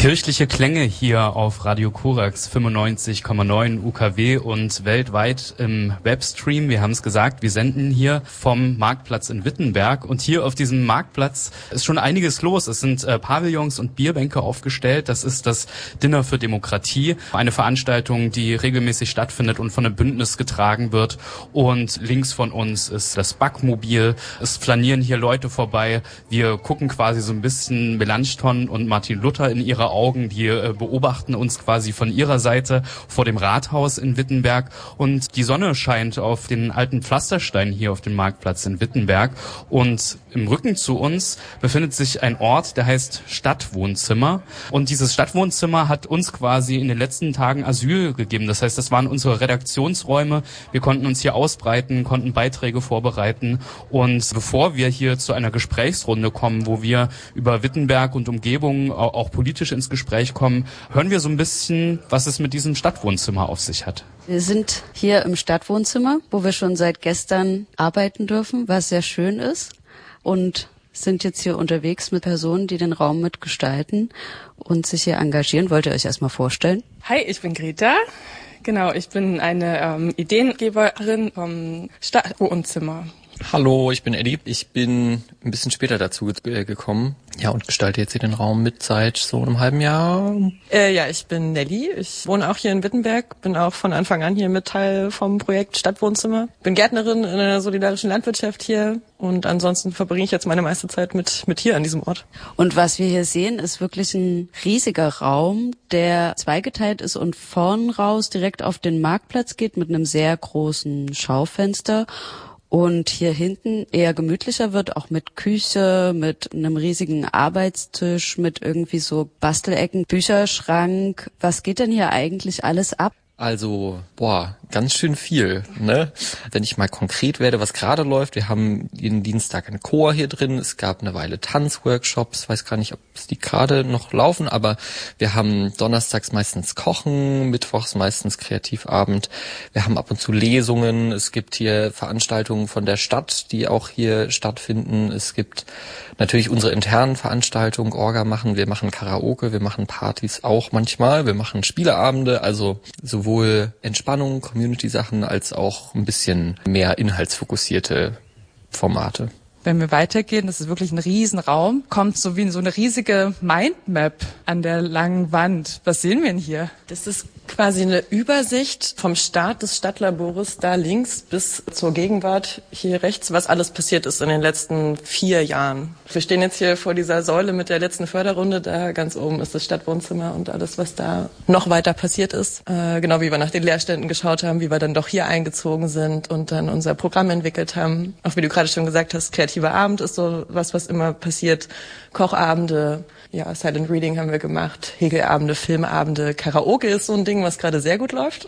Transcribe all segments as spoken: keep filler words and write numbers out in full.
Kirchliche Klänge hier auf Radio Korax fünfundneunzig Komma neun U K W und weltweit im Webstream. Wir haben es gesagt, wir senden hier vom Marktplatz in Wittenberg und hier auf diesem Marktplatz ist schon einiges los. Es sind äh, Pavillons und Bierbänke aufgestellt. Das ist das Dinner für Demokratie, eine Veranstaltung, die regelmäßig stattfindet und von einem Bündnis getragen wird. Und links von uns ist das Backmobil. Es flanieren hier Leute vorbei. Wir gucken quasi so ein bisschen Melanchthon und Martin Luther in ihre Augen, die äh, beobachten uns quasi von ihrer Seite vor dem Rathaus in Wittenberg und die Sonne scheint auf den alten Pflasterstein hier auf dem Marktplatz in Wittenberg und im Rücken zu uns befindet sich ein Ort, der heißt Stadtwohnzimmer und dieses Stadtwohnzimmer hat uns quasi in den letzten Tagen Asyl gegeben. Das heißt, das waren unsere Redaktionsräume. Wir konnten uns hier ausbreiten, konnten Beiträge vorbereiten und bevor wir hier zu einer Gesprächsrunde kommen, wo wir über Wittenberg und Umgebung auch, auch politisch ins Gespräch kommen, hören wir so ein bisschen, was es mit diesem Stadtwohnzimmer auf sich hat. Wir sind hier im Stadtwohnzimmer, wo wir schon seit gestern arbeiten dürfen, was sehr schön ist und sind jetzt hier unterwegs mit Personen, die den Raum mitgestalten und sich hier engagieren. Wollt ihr euch erstmal vorstellen? Hi, ich bin Greta. Genau, ich bin eine ähm, Ideengeberin vom Stadtwohnzimmer. Hallo, ich bin Eddie. Ich bin ein bisschen später dazu ge- gekommen. Ja, und gestalte jetzt hier den Raum mit seit so einem halben Jahr. Äh, ja, ich bin Nelly. Ich wohne auch hier in Wittenberg. Bin auch von Anfang an hier mit Teil vom Projekt Stadtwohnzimmer. Bin Gärtnerin in der solidarischen Landwirtschaft hier. Und ansonsten verbringe ich jetzt meine meiste Zeit mit, mit hier an diesem Ort. Und was wir hier sehen, ist wirklich ein riesiger Raum, der zweigeteilt ist und vorn raus direkt auf den Marktplatz geht mit einem sehr großen Schaufenster. Und hier hinten eher gemütlicher wird, auch mit Küche, mit einem riesigen Arbeitstisch, mit irgendwie so Bastelecken, Bücherschrank. Was geht denn hier eigentlich alles ab? Also, boah, ganz schön viel, ne? Wenn ich mal konkret werde, was gerade läuft, wir haben jeden Dienstag einen Chor hier drin, es gab eine Weile Tanzworkshops, weiß gar nicht, ob es die gerade noch laufen, aber wir haben donnerstags meistens Kochen, mittwochs meistens Kreativabend, wir haben ab und zu Lesungen, es gibt hier Veranstaltungen von der Stadt, die auch hier stattfinden, es gibt natürlich unsere internen Veranstaltungen, Orga machen, wir machen Karaoke, wir machen Partys auch manchmal, wir machen Spieleabende, also sowohl Sowohl Entspannung, Community-Sachen als auch ein bisschen mehr inhaltsfokussierte Formate. Wenn wir weitergehen, das ist wirklich ein Riesenraum, kommt so wie so eine riesige Mindmap an der langen Wand. Was sehen wir denn hier? Das ist quasi eine Übersicht vom Start des Stadtlabores da links bis zur Gegenwart hier rechts, was alles passiert ist in den letzten vier Jahren. Wir stehen jetzt hier vor dieser Säule mit der letzten Förderrunde. Da ganz oben ist das Stadtwohnzimmer und alles, was da noch weiter passiert ist. Äh, genau wie wir nach den Leerständen geschaut haben, wie wir dann doch hier eingezogen sind und dann unser Programm entwickelt haben. Auch wie du gerade schon gesagt hast, kreativer Abend ist so was, was immer passiert. Kochabende, ja, Silent Reading haben wir gemacht, Hegelabende, Filmabende, Karaoke ist so ein Ding, was gerade sehr gut läuft.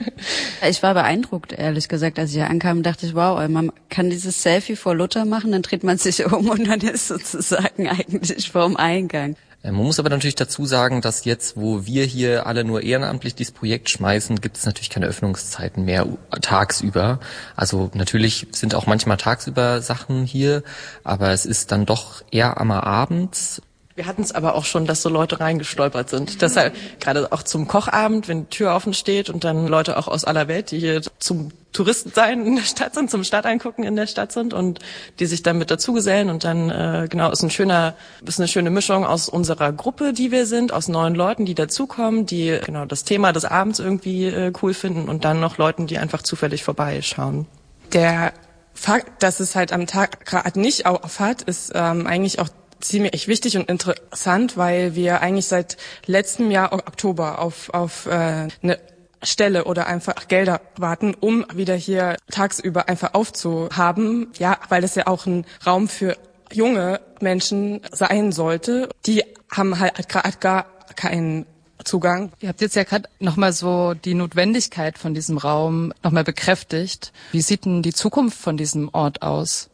Ich war beeindruckt, ehrlich gesagt, als ich hier ankam, dachte ich, wow, man kann dieses Selfie vor Luther machen, dann dreht man sich um und dann ist sozusagen eigentlich vorm Eingang. Man muss aber natürlich dazu sagen, dass jetzt, wo wir hier alle nur ehrenamtlich dieses Projekt schmeißen, gibt es natürlich keine Öffnungszeiten mehr tagsüber. Also natürlich sind auch manchmal tagsüber Sachen hier, aber es ist dann doch eher am Abend. Wir hatten es aber auch schon, dass so Leute reingestolpert sind. Deshalb gerade auch zum Kochabend, wenn die Tür offen steht und dann Leute auch aus aller Welt, die hier zum Touristensein in der Stadt sind, zum Stadtangucken in der Stadt sind und die sich dann mit dazugesellen und dann äh, genau ist ein schöner, ist eine schöne Mischung aus unserer Gruppe, die wir sind, aus neuen Leuten, die dazukommen, die genau das Thema des Abends irgendwie äh, cool finden und dann noch Leuten, die einfach zufällig vorbeischauen. Der Fakt, dass es halt am Tag gerade nicht auf hat, ist ähm, eigentlich auch ziemlich wichtig und interessant, weil wir eigentlich seit letztem Jahr Oktober auf auf äh, eine Stelle oder einfach Gelder warten, um wieder hier tagsüber einfach aufzuhaben. Ja, weil das ja auch ein Raum für junge Menschen sein sollte. Die haben halt gerade gar keinen Zugang. Ihr habt jetzt ja gerade nochmal so die Notwendigkeit von diesem Raum nochmal bekräftigt. Wie sieht denn die Zukunft von diesem Ort aus?